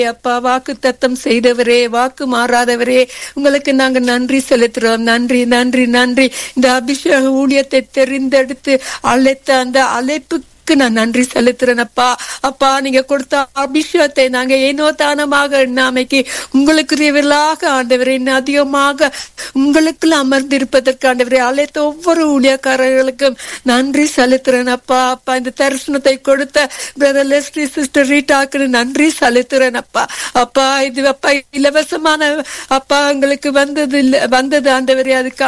அப்பா வாக்கு தத்தம் செய்தவரே, வாக்கு மாறாதவரே, உங்களுக்கு நாங்க நன்றி செலுத்துறோம். நன்றி நன்றி நன்றி. இந்த அபிஷேக ஊழியத்தை தெரிந்தெடுத்து அழைத்த அந்த அழைப்பு நான் நன்றி செலுத்துறேன் அப்பா. அப்பா, நீங்க கொடுத்த அபிஷேகத்தை நாங்க ஏனோ தானமாக எண்ணாமைக்கு உங்களுக்குரியவர்களாக ஆண்டவரே, இன்னும் அதிகமாக உங்களுக்குள்ள அமர்ந்திருப்பதற்கு ஆண்டவரே அழைத்த ஒவ்வொரு ஊழியக்காரர்களுக்கும் நன்றி செலுத்துறேன் அப்பா. அப்பா, இந்த தரிசனத்தை கொடுத்த பிரதர் லெஸ்லி, சிஸ்டர் ரீட்டாக்கு நன்றி செலுத்துறேன் அப்பா. அப்பா, இது அப்பா இலவசமான அப்பா எங்களுக்கு வந்தது ஆண்டவரே, அதுக்கு